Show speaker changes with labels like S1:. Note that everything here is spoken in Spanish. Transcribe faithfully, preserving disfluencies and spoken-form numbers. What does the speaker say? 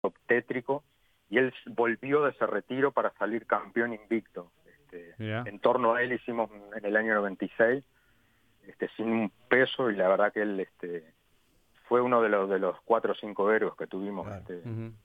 S1: tétrico, y él volvió de ese retiro para salir campeón invicto. Este,
S2: Yeah.
S1: En torno a él hicimos en el año noventa y seis, este, sin un peso, y la verdad que él este, fue uno de los de los cuatro o cinco héroes que tuvimos.
S3: Claro.
S1: Este,
S2: Uh-huh.